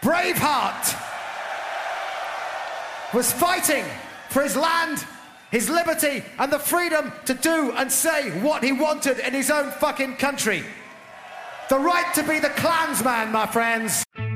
Braveheart was fighting for his land, his liberty, and the freedom to do and say what he wanted in his own fucking country. The right to be the Klansman, my friends.